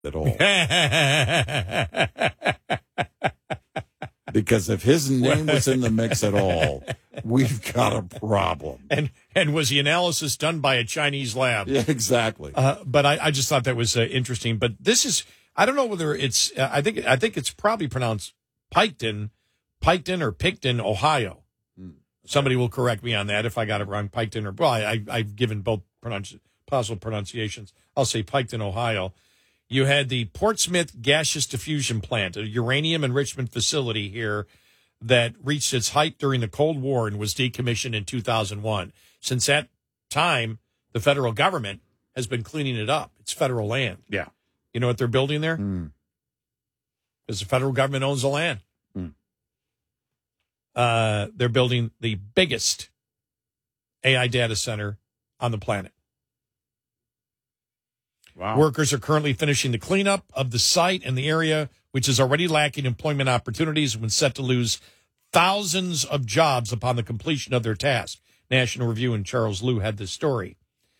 at all. Because if his name was in the mix at all, we've got a problem. And was the analysis done by a Chinese lab? Yeah, exactly. But I just thought that was interesting. But this is, I don't know whether it's, I think it's probably pronounced Piketon or Picton, Ohio. Somebody will correct me on that if I got it wrong. Piketon or, well, I've given both possible pronunciations. I'll say Piketon, Ohio. You had the Portsmouth Gaseous Diffusion Plant, a uranium enrichment facility here that reached its height during the Cold War and was decommissioned in 2001. Since that time, the federal government has been cleaning it up. It's federal land. Yeah. You know what they're building there? Because the federal government owns the land. They're building the biggest AI data center on the planet. Wow. Workers are currently finishing the cleanup of the site and the area, which is already lacking employment opportunities and set to lose thousands of jobs upon the completion of their task. National Review and Charles Liu had this story.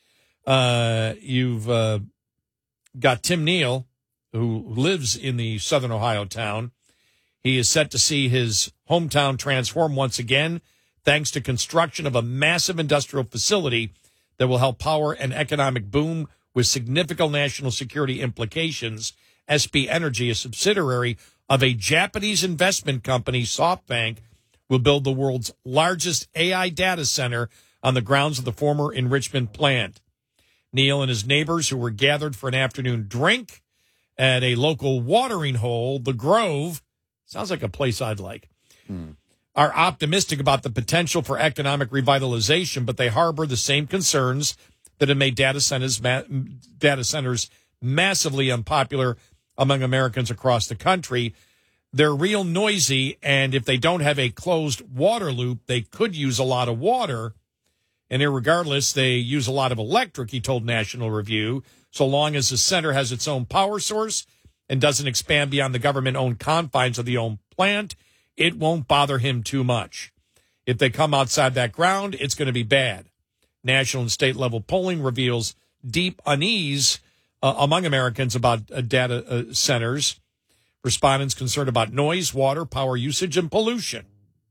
You've got Tim Neal, who lives in the southern Ohio town. He is set to see his hometown transform once again, thanks to construction of a massive industrial facility that will help power an economic boom with significant national security implications. SB Energy, a subsidiary of a Japanese investment company, SoftBank, will build the world's largest AI data center on the grounds of the former enrichment plant. Neal and his neighbors, who were gathered for an afternoon drink at a local watering hole, The Grove, sounds like a place I'd like, are optimistic about the potential for economic revitalization, but they harbor the same concerns that have made data centers massively unpopular among Americans across the country. They're real noisy, and if they don't have a closed water loop, they could use a lot of water. And irregardless, they use a lot of electric, he told National Review, so long as the center has its own power source and doesn't expand beyond the government-owned confines of the own plant, it won't bother him too much. If they come outside that ground, it's going to be bad. National and state-level polling reveals deep unease among Americans about data centers. Respondents concerned about noise, water, power usage, and pollution.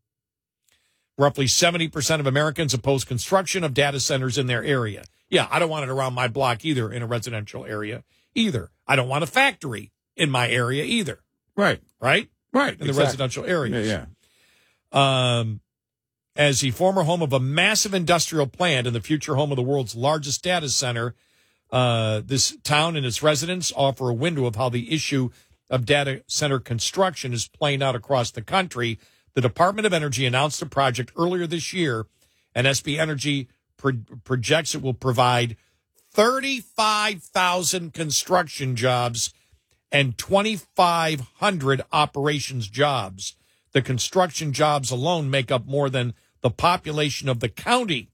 Roughly 70% of Americans oppose construction of data centers in their area. Yeah, I don't want it around my block either in a residential area either. I don't want a factory in my area either. Right. Right? Right. In the residential areas. Yeah. As the former home of a massive industrial plant and the future home of the world's largest data center, this town and its residents offer a window of how the issue of data center construction is playing out across the country. The Department of Energy announced a project earlier this year, and SB Energy projects it will provide 35,000 construction jobs and 2,500 operations jobs. The construction jobs alone make up more than the population of the county.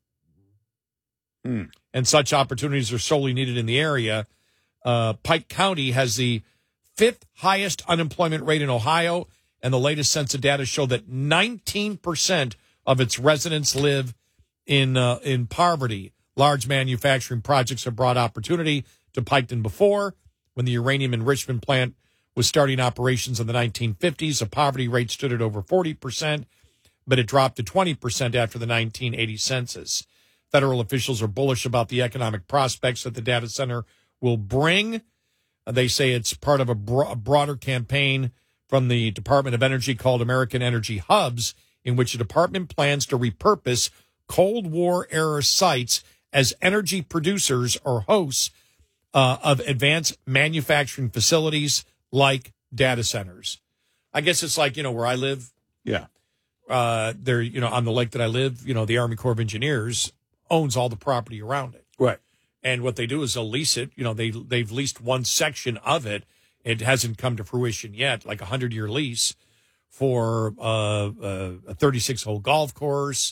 And such opportunities are solely needed in the area. Pike County has the 5th highest unemployment rate in Ohio, and the latest census data show that 19% of its residents live in poverty. Large manufacturing projects have brought opportunity to Piketon before. When the uranium enrichment plant was starting operations in the 1950s, the poverty rate stood at over 40%, but it dropped to 20% after the 1980 census. Federal officials are bullish about the economic prospects that the data center will bring. They say it's part of a broader campaign from the Department of Energy called American Energy Hubs, in which the department plans to repurpose Cold War-era sites as energy producers or hosts of advanced manufacturing facilities like data centers. I guess it's like, where I live. Yeah. There, on the lake that I live, the Army Corps of Engineers owns all the property around it. Right. And what they do is they'll lease it. They've leased one section of it. It hasn't come to fruition yet, like a 100-year lease for a 36-hole golf course.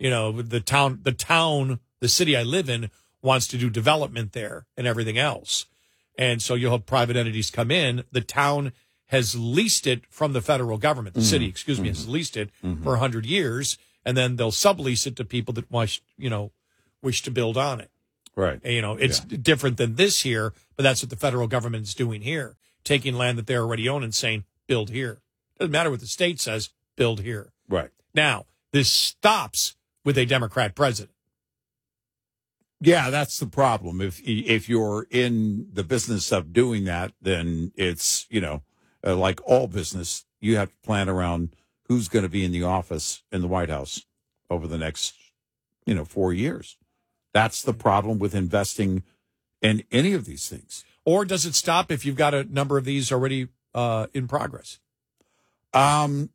The city I live in wants to do development there and everything else. And so you'll have private entities come in. The town has leased it from the federal government. The city, has leased it for 100 years, and then they'll sublease it to people that wish to build on it. Right. It's different than this here, but that's what the federal government is doing here, taking land that they already own and saying, build here. Doesn't matter what the state says, build here. Right. Now, this stops with a Democrat president. Yeah, that's the problem. If you're in the business of doing that, then it's, like all business, you have to plan around who's going to be in the office in the White House over the next, 4 years. That's the problem with investing in any of these things. Or does it stop if you've got a number of these already in progress? I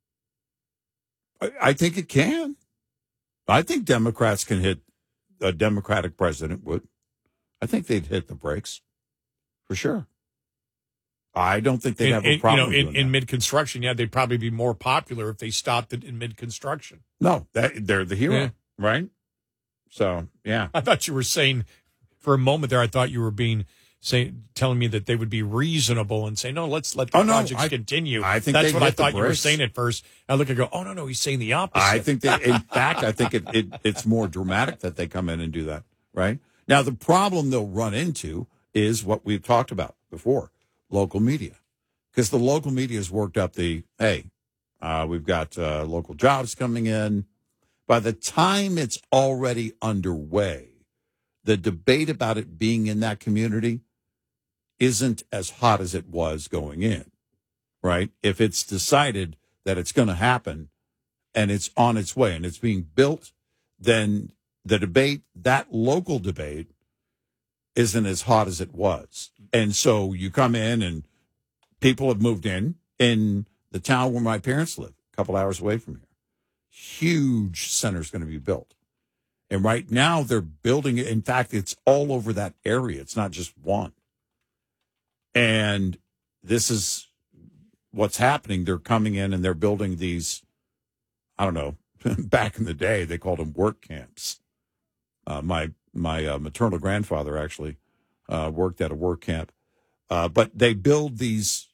think it can. I think Democrats can hit, a Democratic president would. I think they'd hit the brakes for sure. I don't think they'd have a problem. In mid-construction, they'd probably be more popular if they stopped it in mid-construction. No, they're the hero, right? So, yeah. I thought you were saying, for a moment there, I thought you were telling me that they would be reasonable and say, no, let's let the projects continue. I think that's what I thought you were saying at first. I look and go, oh, no, he's saying the opposite. I think that, in fact, I think it's more dramatic that they come in and do that, right? Now, the problem they'll run into is what we've talked about before, local media. Because the local media has worked up we've got local jobs coming in. By the time it's already underway, the debate about it being in that community isn't as hot as it was going in, right? If it's decided that it's going to happen and it's on its way and it's being built, then the debate, that local debate, isn't as hot as it was. And so you come in and people have moved in the town where my parents live, a couple hours away from here. Huge center's going to be built. And right now they're building it. In fact, it's all over that area. It's not just one. And this is what's happening. They're coming in and they're building these, I don't know, back in the day, they called them work camps. My maternal grandfather actually worked at a work camp. But they build these,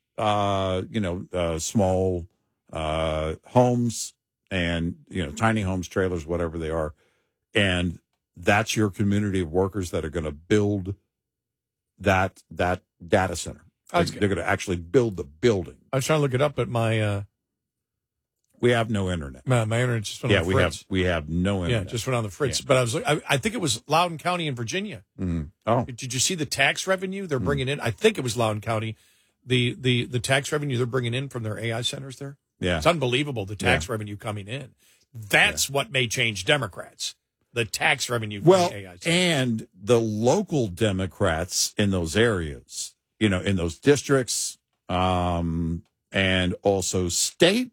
small homes and, tiny homes, trailers, whatever they are. And that's your community of workers that are going to build that data center. They're going to actually build the building. I was trying to look it up, but my we have no internet. My internet just went on the fritz. we have no internet. Yeah, just went on the fritz. Yeah. But I think it was Loudoun County in Virginia. Mm-hmm. Oh, did you see the tax revenue they're bringing in? I think it was Loudoun County. The tax revenue they're bringing in from their AI centers there. Yeah, it's unbelievable. The tax revenue coming in. That's what may change Democrats. The tax revenue from the AI centers. And the local Democrats in those areas, in those districts, and also state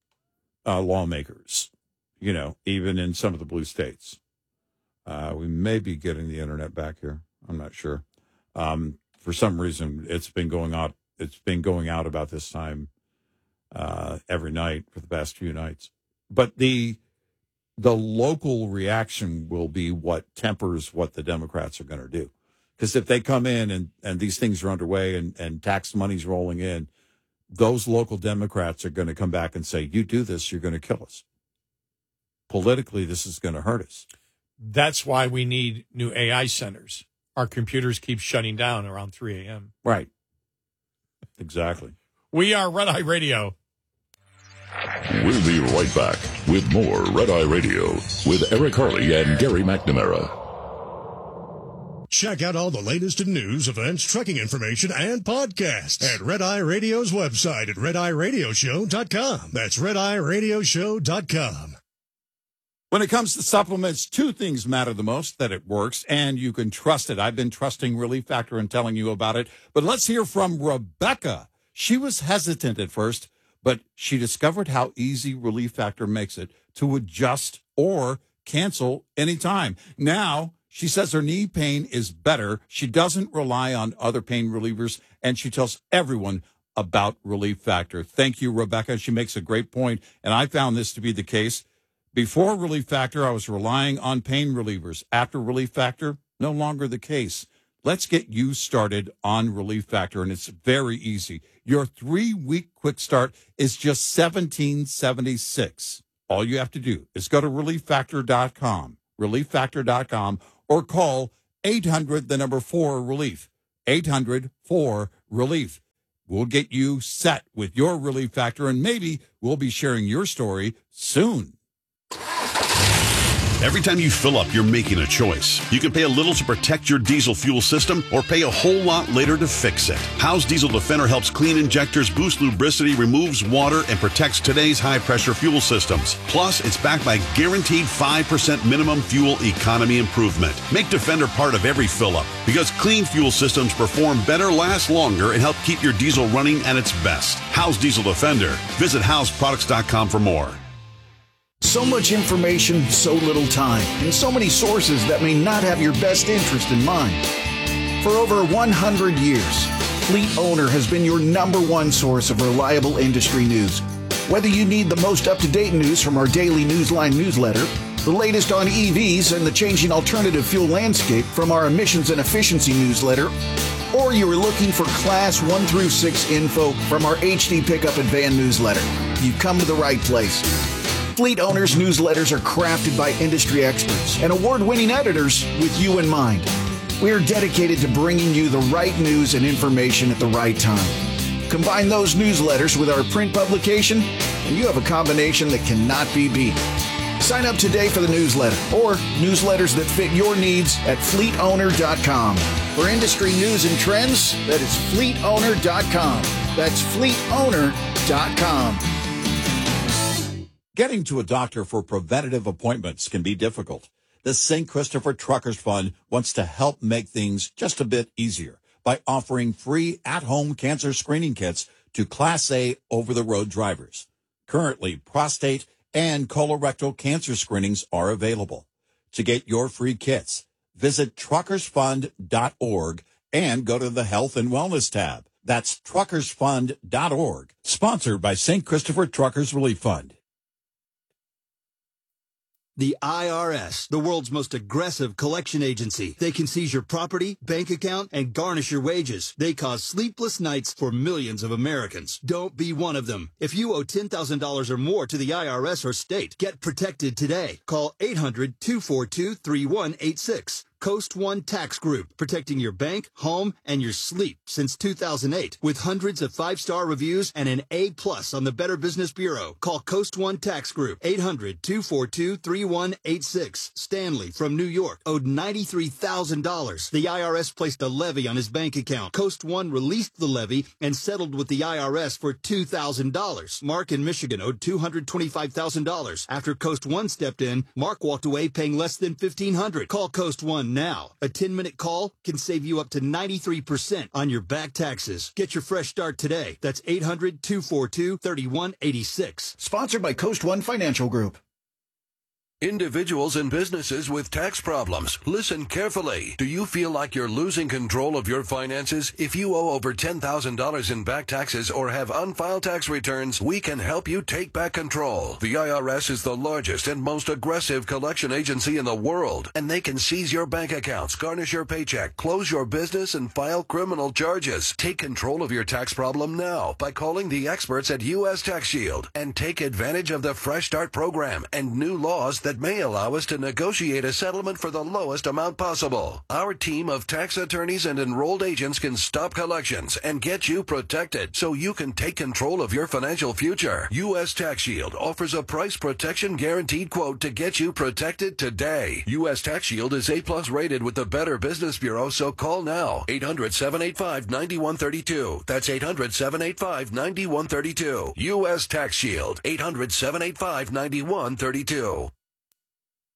lawmakers, even in some of the blue states. We may be getting the internet back here. I'm not sure. For some reason, it's been going out. It's been going out about this time every night for the past few nights. But the local reaction will be what tempers what the Democrats are going to do. Because if they come in and these things are underway and tax money's rolling in, those local Democrats are going to come back and say, you do this, you're going to kill us. Politically, this is going to hurt us. That's why we need new AI centers. Our computers keep shutting down around 3 a.m. Right. Exactly. We are Red Eye Radio. We'll be right back with more Red Eye Radio with Eric Harley and Gary McNamara. Check out all the latest in news, events, trekking information, and podcasts at Red Eye Radio's website at RedEyeRadioshow.com. That's RedEyeRadioshow.com. When it comes to supplements, two things matter the most: that it works and you can trust it. I've been trusting Relief Factor and telling you about it. But let's hear from Rebecca. She was hesitant at first, but she discovered how easy Relief Factor makes it to adjust or cancel anytime. Now, she says her knee pain is better. She doesn't rely on other pain relievers, and she tells everyone about Relief Factor. Thank you, Rebecca. She makes a great point, and I found this to be the case. Before Relief Factor, I was relying on pain relievers. After Relief Factor, no longer the case. Let's get you started on Relief Factor, and it's very easy. Your 3-week quick start is just $17.76. All you have to do is go to ReliefFactor.com, ReliefFactor.com, or call 800, the number 4, relief. 800-4-RELIEF. We'll get you set with your relief factor, and maybe we'll be sharing your story soon. Every time you fill up, you're making a choice. You can pay a little to protect your diesel fuel system or pay a whole lot later to fix it. How's Diesel Defender helps clean injectors, boost lubricity, removes water, and protects today's high-pressure fuel systems. Plus, it's backed by guaranteed 5% minimum fuel economy improvement. Make Defender part of every fill-up because clean fuel systems perform better, last longer, and help keep your diesel running at its best. How's Diesel Defender? Visit howsproducts.com for more. So much information, so little time, and so many sources that may not have your best interest in mind. For over 100 years, Fleet Owner has been your #1 source of reliable industry news. Whether you need the most up-to-date news from our daily Newsline newsletter, the latest on EVs and the changing alternative fuel landscape from our emissions and efficiency newsletter, or you are looking for Class 1 through 6 info from our HD Pickup and Van newsletter, you've come to the right place. Fleet Owners newsletters are crafted by industry experts and award-winning editors with you in mind. We are dedicated to bringing you the right news and information at the right time. Combine those newsletters with our print publication, and you have a combination that cannot be beat. Sign up today for the newsletter or newsletters that fit your needs at fleetowner.com. For industry news and trends, that is fleetowner.com. That's fleetowner.com. Getting to a doctor for preventative appointments can be difficult. The St. Christopher Truckers Fund wants to help make things just a bit easier by offering free at-home cancer screening kits to Class A over-the-road drivers. Currently, prostate and colorectal cancer screenings are available. To get your free kits, visit truckersfund.org and go to the Health and Wellness tab. That's truckersfund.org, sponsored by St. Christopher Truckers Relief Fund. The IRS, the world's most aggressive collection agency. They can seize your property, bank account, and garnish your wages. They cause sleepless nights for millions of Americans. Don't be one of them. If you owe $10,000 or more to the IRS or state, get protected today. Call 800-242-3186. Coast One Tax Group, protecting your bank, home, and your sleep since 2008. With hundreds of 5-star reviews and an A+ on the Better Business Bureau. Call Coast One Tax Group, 800-242-3186. Stanley from New York owed $93,000. The IRS placed a levy on his bank account. Coast One released the levy and settled with the IRS for $2,000. Mark in Michigan owed $225,000. After Coast One stepped in, Mark walked away paying less than $1,500. Call Coast One now. A 10-minute call can save you up to 93% on your back taxes. Get your fresh start today. That's 800-242-3186. Sponsored by Coast One Financial Group. Individuals and businesses with tax problems, listen carefully. Do you feel like you're losing control of your finances? If you owe over $10,000 in back taxes or have unfiled tax returns, we can help you take back control. The IRS is the largest and most aggressive collection agency in the world, and they can seize your bank accounts, garnish your paycheck, close your business, and file criminal charges. Take control of your tax problem now by calling the experts at U.S. Tax Shield and take advantage of the Fresh Start program and new laws that may allow us to negotiate a settlement for the lowest amount possible. Our team of tax attorneys and enrolled agents can stop collections and get you protected so you can take control of your financial future. U.S. Tax Shield offers a price protection guaranteed quote to get you protected today. U.S. Tax Shield is A+ rated with the Better Business Bureau, so call now. 800-785-9132. That's 800-785-9132. U.S. Tax Shield. 800-785-9132.